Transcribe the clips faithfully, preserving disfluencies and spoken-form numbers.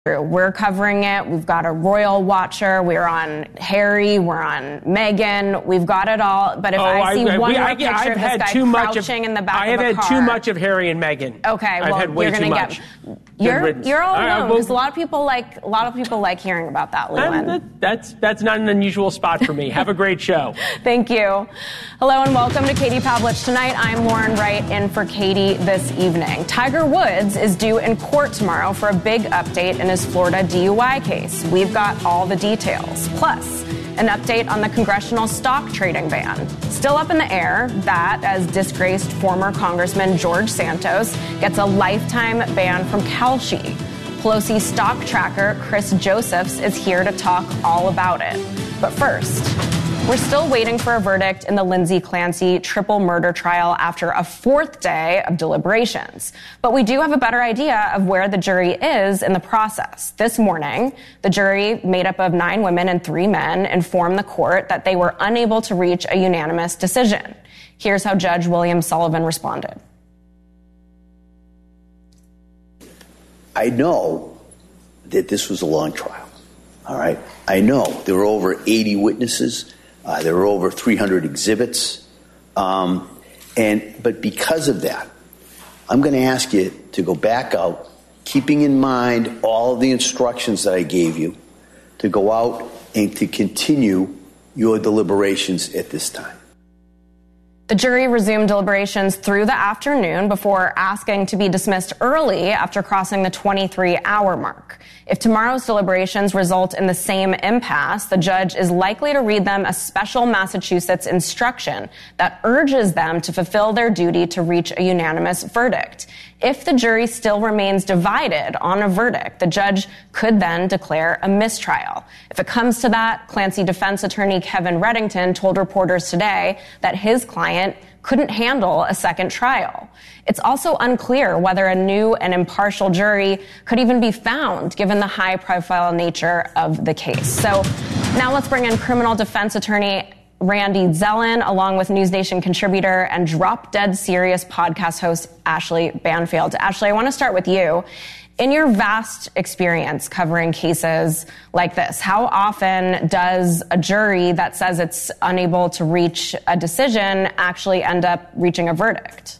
We're covering it. We've got a royal watcher. We're on Harry. We're on Meghan. We've got it all. But if oh, I see I, one we, more I, picture I've of this had guy too much crouching of, in the back I have of a had car. too much of Harry and Meghan. Okay, I've well, had way you're too gonna much. get. You're you're all all alone right, because well, a lot of people like a lot of people like hearing about that, Leland. That, that's that's not an unusual spot for me. Have a great show. Thank you. Hello and welcome to Katie Pavlich Tonight. I'm Lauren Wright in for Katie this evening. Tiger Woods is due in court tomorrow for a big update in his Florida D U I case. We've got all the details. Plus, an update on the congressional stock trading ban. Still up in the air, that as disgraced former Congressman George Santos gets a lifetime ban from Kalshi. Pelosi stock tracker Chris Josephs is here to talk all about it. But first, we're still waiting for a verdict in the Lindsay Clancy triple murder trial after a fourth day of deliberations. But we do have a better idea of where the jury is in the process. This morning, the jury, made up of nine women and three men, informed the court that they were unable to reach a unanimous decision. Here's how Judge William Sullivan responded. I know that this was a long trial, all right? I know there were over eighty witnesses. Uh, there were over three hundred exhibits. Um, and but because of that, I'm going to ask you to go back out, keeping in mind all of the instructions that I gave you, to go out and to continue your deliberations at this time. The jury resumed deliberations through the afternoon before asking to be dismissed early after crossing the twenty-three hour mark. If tomorrow's deliberations result in the same impasse, the judge is likely to read them a special Massachusetts instruction that urges them to fulfill their duty to reach a unanimous verdict. If the jury still remains divided on a verdict, the judge could then declare a mistrial. If it comes to that, Clancy defense attorney Kevin Reddington told reporters today that his client couldn't handle a second trial. It's also unclear whether a new and impartial jury could even be found, given the high-profile nature of the case. So now let's bring in criminal defense attorney Randy Zellin, along with News Nation contributor and Drop Dead Serious podcast host Ashley Banfield. Ashley, I want to start with you. In your vast experience covering cases like this, how often does a jury that says it's unable to reach a decision actually end up reaching a verdict?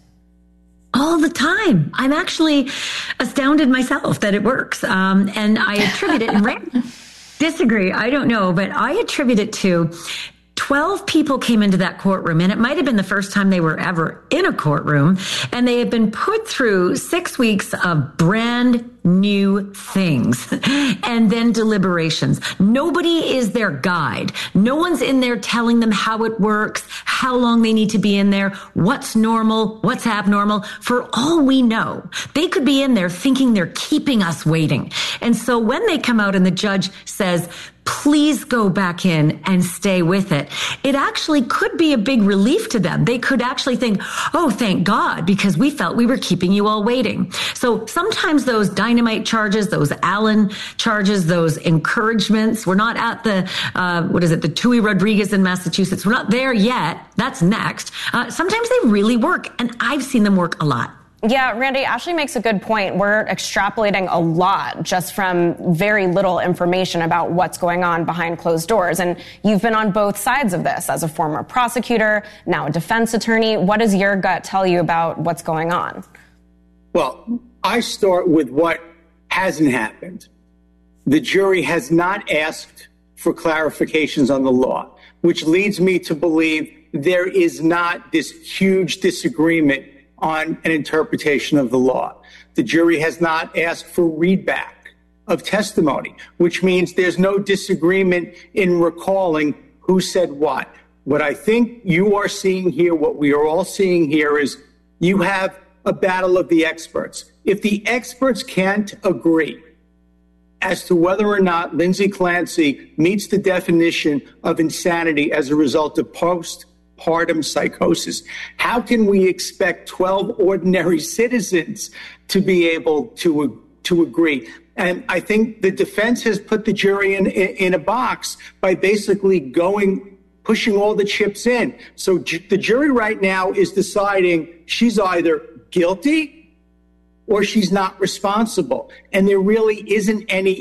All the time. I'm actually astounded myself that it works. Um, and I attribute it, and Randy disagree, I don't know, but I attribute it to twelve people came into that courtroom, and it might have been the first time they were ever in a courtroom, and they had been put through six weeks of brand new things and then deliberations. Nobody is their guide. No one's in there telling them how it works, how long they need to be in there, what's normal, what's abnormal. For all we know, they could be in there thinking they're keeping us waiting. And so when they come out and the judge says, please go back in and stay with it, it actually could be a big relief to them. They could actually think, oh, thank God, because we felt we were keeping you all waiting. So sometimes those dynamite charges, those Allen charges, those encouragements, we're not at the, uh, what is it, the Tui Rodriguez in Massachusetts. We're not there yet. That's next. Uh, sometimes they really work, and I've seen them work a lot. Yeah, Randy, Ashley makes a good point. We're extrapolating a lot just from very little information about what's going on behind closed doors. And you've been on both sides of this as a former prosecutor, now a defense attorney. What does your gut tell you about what's going on? Well, I start with what hasn't happened. The jury has not asked for clarifications on the law, which leads me to believe there is not this huge disagreement on an interpretation of the law. The jury has not asked for readback of testimony, which means there's no disagreement in recalling who said what. What I think you are seeing here, what we are all seeing here, is you have a battle of the experts. If the experts can't agree as to whether or not Lindsay Clancy meets the definition of insanity as a result of post postpartum psychosis, how can we expect twelve ordinary citizens to be able to to agree? And I think the defense has put the jury in in a box by basically going, pushing all the chips in. So ju- the jury right now is deciding she's either guilty or she's not responsible. And there really isn't any